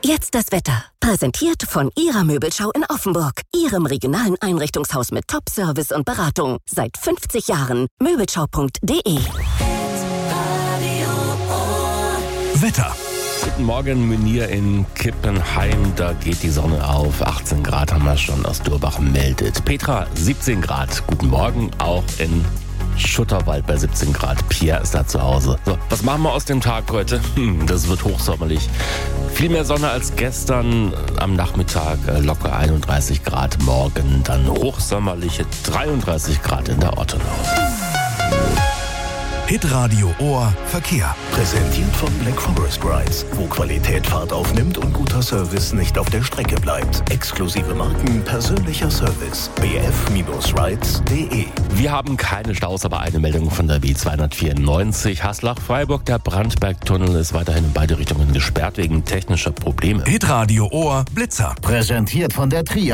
Jetzt das Wetter. Präsentiert von Ihrer Möbelschau in Offenburg. Ihrem regionalen Einrichtungshaus mit Top-Service und Beratung. Seit 50 Jahren. Möbelschau.de. Wetter. Guten Morgen, Münir in Kippenheim. Da geht die Sonne auf. 18 Grad haben wir schon aus Durbach meldet. Petra, 17 Grad. Guten Morgen, auch in Schutterwald bei 17 Grad. Pierre ist da zu Hause. So, was machen wir aus dem Tag heute? Das wird hochsommerlich. Viel mehr Sonne als gestern. Am Nachmittag locker 31 Grad. Morgen dann hochsommerliche 33 Grad in der Ortenau. Hitradio Ohr Verkehr. Präsentiert von Black Forest Rides, wo Qualität Fahrt aufnimmt und guter Service nicht auf der Strecke bleibt. Exklusive Marken, persönlicher Service. bf-rides.de. Wir haben keine Staus, aber eine Meldung von der B294 Haslach-Freiburg. Der Brandbergtunnel ist weiterhin in beide Richtungen gesperrt wegen technischer Probleme. Hitradio Ohr Blitzer. Präsentiert von der Tria.